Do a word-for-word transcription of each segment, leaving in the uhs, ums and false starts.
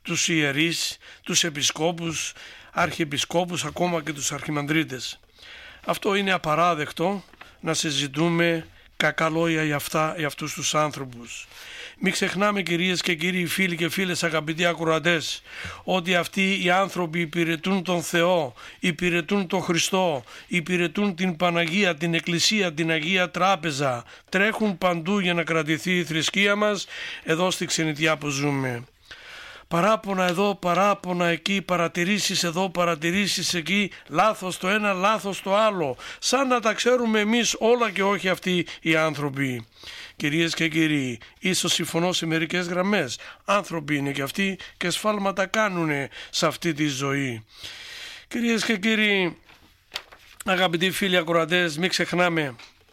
τους ιερείς, τους επισκόπους, αρχιεπισκόπους, ακόμα και τους αρχιμανδρίτες. Αυτό είναι απαράδεκτο, να συζητούμε κακά λόγια για, αυτά, για αυτούς τους άνθρωπους. Μην ξεχνάμε, κυρίες και κύριοι, φίλοι και φίλες, αγαπητοί ακροατές, ότι αυτοί οι άνθρωποι υπηρετούν τον Θεό, υπηρετούν τον Χριστό, υπηρετούν την Παναγία, την Εκκλησία, την Αγία Τράπεζα. Τρέχουν παντού για να κρατηθεί η θρησκεία μας εδώ στη ξενιτιά που ζούμε. Παράπονα εδώ, παράπονα εκεί, παρατηρήσεις εδώ, παρατηρήσεις εκεί, λάθος το ένα, λάθος το άλλο, σαν να τα ξέρουμε εμείς όλα και όχι αυτοί οι άνθρωποι. Κυρίες και κύριοι, ίσως συμφωνώ σε μερικές γραμμές, άνθρωποι είναι και αυτοί και σφάλματα κάνουν σε αυτή τη ζωή. Κυρίες και κύριοι, αγαπητοί φίλοι ακροατές, μην ξεχνάμε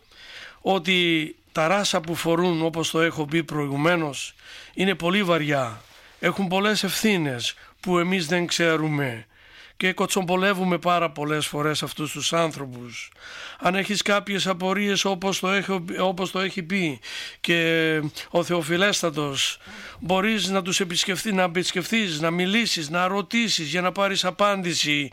ότι τα ράσα που φορούν, όπως το έχω πει προηγουμένως, είναι πολύ βαριά. Έχουν πολλές ευθύνες που εμείς δεν ξέρουμε και κοτσομπολεύουμε πάρα πολλές φορές αυτούς τους άνθρωπους. Αν έχεις κάποιες απορίες, όπως το, έχω, όπως το έχει πει και ο Θεοφιλέστατος, μπορείς να τους επισκεφθείς, να επισκεφθείς, να μιλήσεις, να ρωτήσεις για να πάρεις απάντηση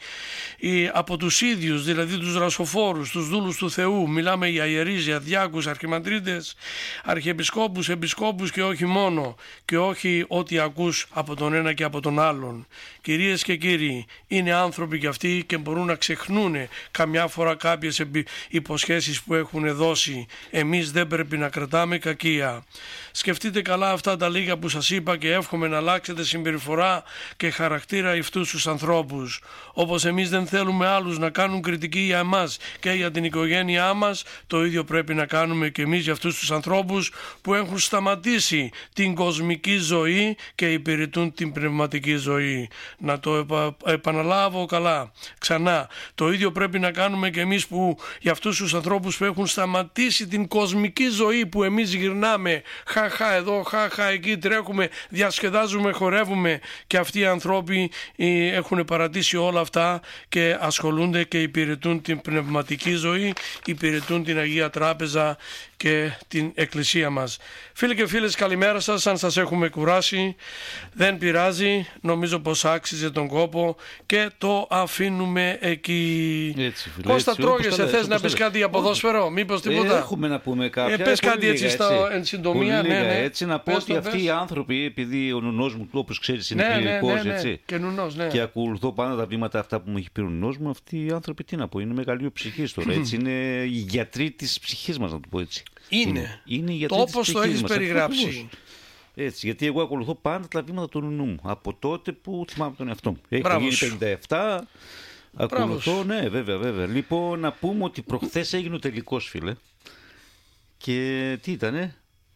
από τους ίδιους, δηλαδή τους ρασοφόρους, τους δούλους του Θεού. Μιλάμε για ιερείς, για διάκους, αρχιμανδρίτες, αρχιεπισκόπους, επισκόπους και όχι μόνο, και όχι ό,τι ακούς από τον ένα και από τον άλλον. Κυρίες και κύριοι, είναι άνθρωποι κι αυτοί και μπορούν να ξεχνούν καμιά φορά κάποιες υποσχέσεις που έχουν δώσει. Εμείς δεν πρέπει να κρατάμε κακία. Σκεφτείτε καλά αυτά τα λίγα που σας είπα και εύχομαι να αλλάξετε συμπεριφορά και χαρακτήρα αυτούς τους ανθρώπους. Όπως εμείς δεν θέλουμε άλλους να κάνουν κριτική για εμάς και για την οικογένειά μας, το ίδιο πρέπει να κάνουμε και εμείς για αυτούς τους ανθρώπους που έχουν σταματήσει την κοσμική ζωή και υπηρετούν την πνευματική ζωή. Να το επα... επαναλάβω καλά ξανά. Το ίδιο πρέπει να κάνουμε και εμείς που για αυτούς τους ανθρώπους που έχουν σταματήσει την κοσμική ζωή, που εμείς γυρνάμε χαχα εδώ, χαχα εκεί, τρέχουμε, διασκεδάζουμε, χορεύουμε, και αυτοί οι ανθρώποι έχουν παρατήσει όλα αυτά και ασχολούνται και υπηρετούν την πνευματική ζωή, υπηρετούν την Αγία Τράπεζα και την Εκκλησία μας. Φίλοι και φίλες, καλημέρα σας. Αν σας έχουμε κουράσει, δεν πειράζει, νομίζω πως άξιζε τον κόπο και το αφήνουμε εκεί. Έτσι, φίλε, Κώστα, έτσι, τρώγεσαι, θες να πεις κάτι για ποδόσφαιρο, μήπως τίποτα? Ε, έχουμε να πούμε κάποια. Ε, πες κάτι έτσι, λίγα, στα, εν συντομία. Λίγα, ναι, ναι. Έτσι, να πω πες ότι το, αυτοί πες. οι άνθρωποι, επειδή ο νουνός μου, όπως ξέρεις, είναι ναι, κληρικός, ναι, ναι, έτσι, και, νουνός, ναι. και ακολουθώ πάντα τα βήματα αυτά που μου έχει πει ο νουνός μου, αυτοί οι άνθρωποι, τι να πω, είναι μεγαλείο ψυχής τώρα, έτσι, είναι οι γιατροί της ψυχής μας, να το πω έτσι. Είναι, είναι, είναι το όπως το έχεις περιγράψει. Έτσι, γιατί εγώ ακολουθώ πάντα τα βήματα του νουνού μου, από τότε που θυμάμαι τον εαυτό μου. Έχω Μπράβο γίνει σου. πενήντα επτά, ακολουθώ, ναι, βέβαια, βέβαια. Λοιπόν, να πούμε ότι προχθές έγινε ο τελικός, φίλε, και τι ήτανε?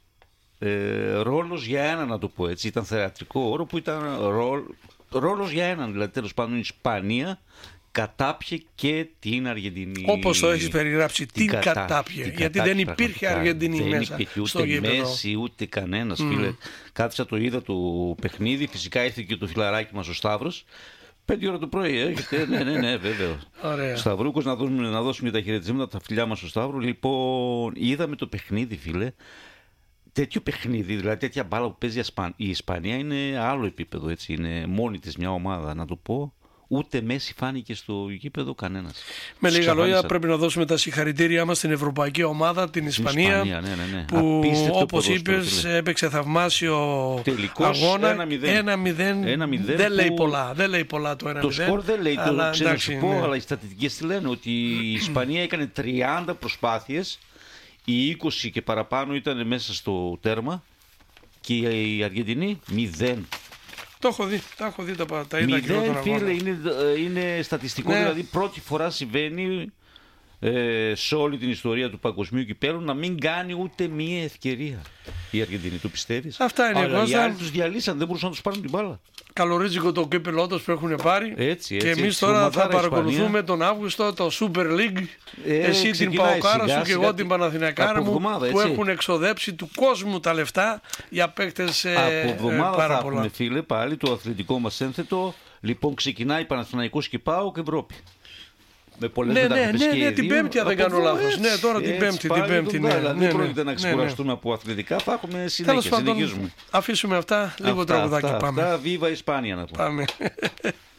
Ε, ρόλος για έναν, να το πω έτσι, ήταν θεατρικό όρο που ήταν ρόλ, ρόλος για έναν, δηλαδή τέλος πάντων η Ισπανία κατάπιε και την Αργεντινή. Όπως το έχεις περιγράψει, την κατά... κατάπιε, την γιατί κατάπιε, δεν υπήρχε Αργεντινή δεν μέσα υπήρχε ούτε στο γήπεδο. Μέση, ούτε κανένας, Mm. φίλε. Κάθισα, το είδα το παιχνίδι, φυσικά ήρθε και το φιλαράκι μας ο Σταύρος. Πέντε ώρα το πρωί έρχεται, ναι, ναι, ναι, βέβαια. Ωραία. Σταυρούκος, να δώσουμε, να δώσουμε τα χαιρετίσματα, τα φιλιά μας στο Σταύρο. Λοιπόν, είδαμε το παιχνίδι, φίλε. Τέτοιο παιχνίδι, δηλαδή τέτοια μπάλα που παίζει η Ισπανία είναι άλλο επίπεδο, έτσι. Είναι μόνη της μια ομάδα, να το πω. Ούτε Μέση φάνηκε στο γήπεδο κανένας. Με λίγα λόγια, πρέπει να δώσουμε τα συγχαρητήριά μας στην ευρωπαϊκή ομάδα, την Ισπανία, Ισπανία, ναι, ναι, ναι. που όπως ποδόσφαιρο, είπες φίλε. έπαιξε θαυμάσιο Τελικώς αγώνα. ένα μηδέν. ένα μηδέν ένα μηδέν δεν που... λέει πολλά. Δεν λέει πολλά το ένα Το μηδέν. σκορ δεν λέει, το ξέρω να σου πω, ναι. αλλά οι στατιστικές τι λένε, ότι η Ισπανία έκανε τριάντα προσπάθειες, οι είκοσι και παραπάνω ήταν μέσα στο τέρμα και η Αργεντινή μηδέν. Το έχω δει, τα έχω δει, τα, τα είδα και εγώ τον Μηδέν, αγώνα. φίλε, είναι, είναι στατιστικό, Ναι. δηλαδή πρώτη φορά συμβαίνει ε, σε όλη την ιστορία του παγκοσμίου κυπέλλου να μην κάνει ούτε μία ευκαιρία η Αργεντινή, το πιστεύεις? Αυτά είναι, Αλλά οι Κώστα. άλλοι τους διαλύσαν, δεν μπορούσαν να τους πάρουν την μπάλα. Καλορίζικο το κύπελό τους που έχουν πάρει. Έτσι, και έτσι, εμείς έτσι, τώρα θα ομαδάρα παρακολουθούμε Ισπανία. τον Αύγουστο το Super League. Ε, Εσύ την ξεκινάει Παοκάρα σιγά, σου και σιγά, εγώ την Παναθηναϊκάρα από μου, εβδομάδα, που έτσι. έχουν εξοδέψει του κόσμου τα λεφτά για παίκτες ε, Από εβδομάδα ε, πάρα θα πολλά. έχουμε, φίλε, πάλι το αθλητικό μας ένθετο. Λοιπόν, ξεκινάει Παναθηναϊκός και ΠΑΟΚ Ευρώπη. με πολλές ναι, μεταγραφές ναι, ναι, και ναι, την δύο, Πέμπτη αν δεν από κάνω εδώ, λάθος. Ναι, τώρα την έτσι, Πέμπτη, πάλι την Πέμπτη. τον Ναι, Τάλα. ναι, Δεν ναι, πρόκειται να ναι, ξεκουραστούμε ναι. από αθλητικά, θα έχουμε Τέλος συνέχεια, πάντων, συνεχίζουμε. αφήσουμε αυτά, λίγο Αυτά, τραγουδάκι αυτά, πάμε. αυτά, Viva Hispania να πούμε. Πάμε.